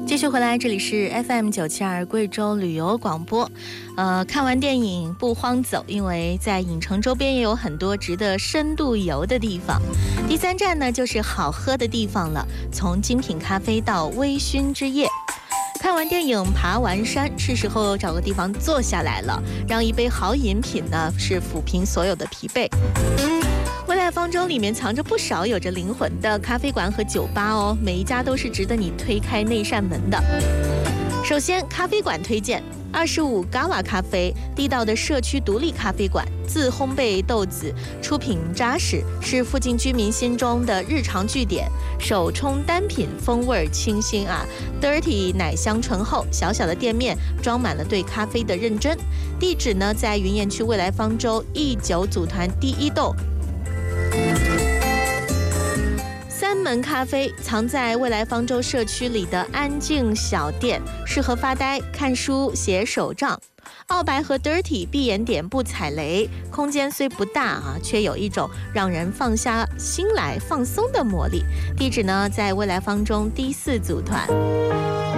继续回来，这里是 FM972贵州旅游广播。看完电影不慌走，因为在影城周边也有很多值得深度游的地方。第3站呢，就是好喝的地方了，从精品咖啡到微醺之夜。看完电影，爬完山，是时候找个地方坐下来了，让一杯好饮品呢，是抚平所有的疲惫。未来方舟里面藏着不少有着灵魂的咖啡馆和酒吧哦，每一家都是值得你推开那扇门的。首先，咖啡馆推荐25嘎瓦咖啡，地道的社区独立咖啡馆，自烘焙豆子，出品扎实，是附近居民心中的日常据点。手冲单品，风味清新啊 ，Dirty 奶香醇厚，小小的店面装满了对咖啡的认真。地址呢，在云岩区未来方舟E9组团第1栋。三门咖啡藏在未来方舟社区里的安静小店，适合发呆、看书、写手账。澳白和 Dirty 闭眼点不踩雷，空间虽不大啊，却有一种让人放下心来放松的魔力。地址呢，在未来方舟第4组团。